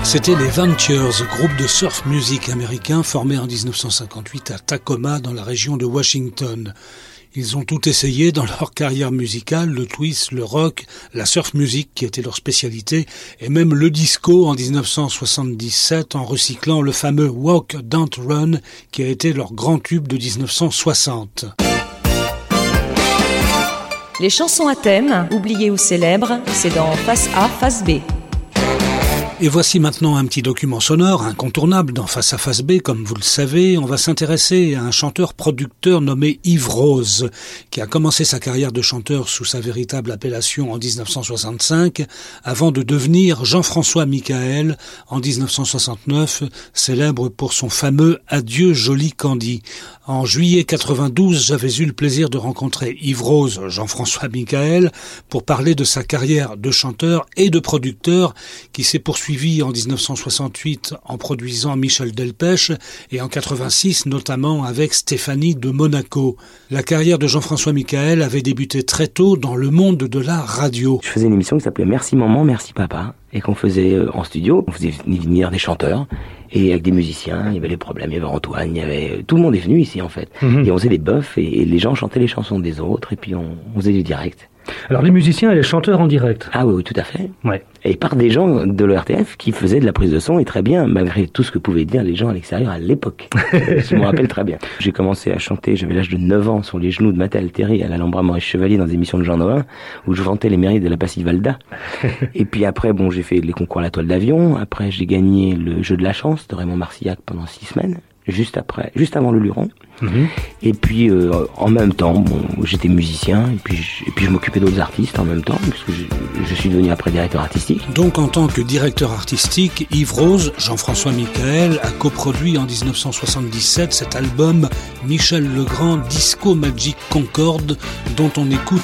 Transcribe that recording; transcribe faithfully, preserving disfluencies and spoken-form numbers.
C'était les Ventures, groupe de surf music américain formé en dix-neuf cent cinquante-huit à Tacoma dans la région de Washington. Ils ont tout essayé dans leur carrière musicale, le twist, le rock, la surf music qui était leur spécialité, et même le disco en dix-neuf cent soixante-dix-sept en recyclant le fameux Walk, Don't Run qui a été leur grand tube de dix-neuf cent soixante. Les chansons à thème, oubliées ou célèbres, c'est dans Face A, Face B. Et voici maintenant un petit document sonore incontournable dans Face à Face B. Comme vous le savez, on va s'intéresser à un chanteur-producteur nommé Yves Rose, qui a commencé sa carrière de chanteur sous sa véritable appellation en dix-neuf cent soixante-cinq, avant de devenir Jean-François Michael en dix-neuf cent soixante-neuf, célèbre pour son fameux « Adieu joli Candy ». En juillet quatre-vingt-douze, j'avais eu le plaisir de rencontrer Yves Rose, Jean-François Michael, pour parler de sa carrière de chanteur et de producteur qui s'est poursuivie en dix-neuf cent soixante-huit en produisant Michel Delpech et en quatre-vingt-six notamment avec Stéphanie de Monaco. La carrière de Jean-François Michael avait débuté très tôt dans le monde de la radio. Je faisais une émission qui s'appelait Merci Maman, Merci Papa et qu'on faisait en studio. On faisait venir des chanteurs et avec des musiciens, il y avait les problèmes, il y avait Antoine, il y avait... Tout le monde est venu ici en fait. Mmh. Et on faisait des buffs et, et les gens chantaient les chansons des autres et puis on, on faisait du direct. Alors les musiciens et les chanteurs en direct. Ah oui, oui, tout à fait. Ouais. Et par des gens de l'O R T F qui faisaient de la prise de son et très bien, malgré tout ce que pouvaient dire les gens à l'extérieur à l'époque. Je me rappelle très bien. J'ai commencé à chanter, j'avais l'âge de neuf ans, sur les genoux de Mathé Alteri à l'Alhambra Maurice Chevalier dans des émissions de Jean Noin, où je vantais les mérites de la Passy-Valda. Et puis après, bon, j'ai fait les concours à la toile d'avion. Après, j'ai gagné le jeu de la chance de Raymond Marcillac pendant six semaines. Juste après, juste avant le Luron. Mmh. Et puis euh, en même temps, bon, j'étais musicien et puis je, et puis je m'occupais d'autres artistes en même temps puisque je, je suis devenu après directeur artistique. Donc en tant que directeur artistique, Yves Rose, Jean-François Michael a coproduit en dix-neuf cent soixante-dix-sept cet album Michel Legrand Disco Magic Concorde dont on écoute